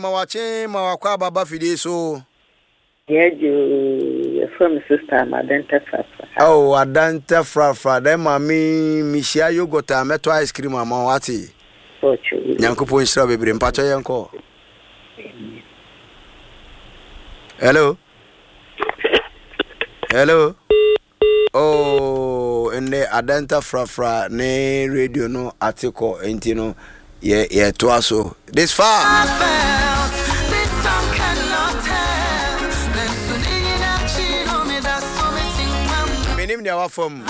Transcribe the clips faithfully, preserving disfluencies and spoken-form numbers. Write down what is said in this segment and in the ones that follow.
Mawache mawakwa baba fide so. Yeah, you from sister Adanta Frafra. Oh, Adanta Frafra. Then mami mishia yogota meto ice cream ama wati. Fortune. Nyankopon shira bebre mpacho yanko. Hello. Hello. Oh, ene Adanta Frafra ne radio no article enti no ye ye to aso. This far. Minim dia wa fam.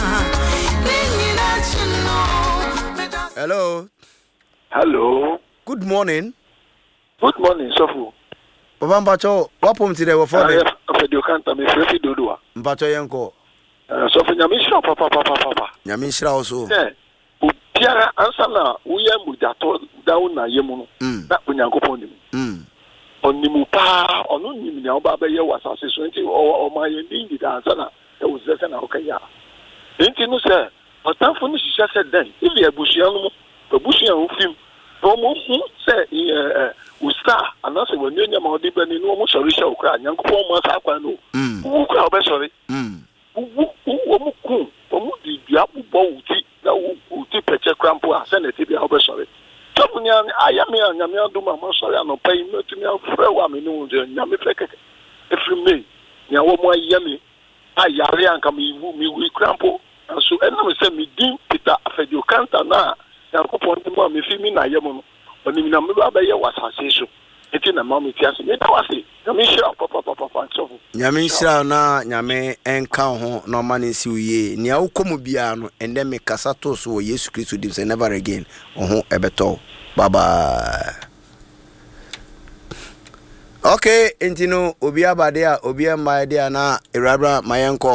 Hello. Hello. Good morning. Good morning, Sofu. Baba Mpacho, wapom ti de wo for me. Afedio kanta me frefi dodoa. Mpacho yenko. Sofu nyamishira papa papa papa. Nyamishira oso. Eh. Ubiara ansa na uye mujato down na yemu no. Na onyankopon nim. Mm. Onimu pa, onu nim nya oba be ye wasase so nti o ma ye ndi da ansa na e wo sese na okaya. Nti no se, otanfo no hihye se den. Ibi abushia no mo, abushia ho film. No mo hu se eh usta anase wonu nya ma odi bani no mo sori hye okra nyankopon mo asa akwa no. Wo kra obe sori. Mm. Wo wo mo ku, wo mo di dua bobọ wuti na wo wuti peche krampo a se na ti bia obe sori. Tomunya ayame anyame aduma mo sori anopa yi no tumi afre wa me no nje nyame fekeke. Efri me, nya wo mo ayame ayare anka mi wu mi wu krampo. So enam se mi din Peter Afedio Kanta na Yankopon mo mi fi mi na yemu no. Oni mi na me ba ye wasase so. Enti na mama ti ase me da wase. Na mi shira papa papa papa so. Nyame shira na nyame enka ho no mane si uye. Nia ukomu bia no ende me kasa to so Yesu Kristo dim say never again. Oho ebeto. Bye bye. Okay, enti no obi abade a obi emma de na Irabra mayenko